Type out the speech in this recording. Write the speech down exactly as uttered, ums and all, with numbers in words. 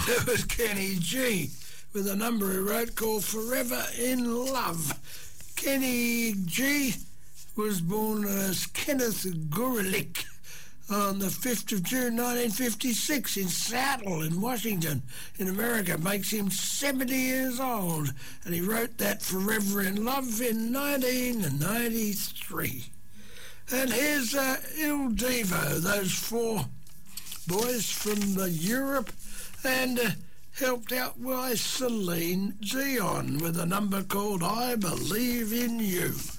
It was Kenny G with a number he wrote called Forever in Love. Kenny G was born as Kenneth Gurlick on the fifth of June nineteen fifty-six in Seattle in Washington in America. Makes him seventy years old, and he wrote that Forever in Love in nineteen ninety-three. And here's uh, Il Divo, those four boys from uh, Europe, and uh, helped out by Celine Dion with a number called I Believe in You.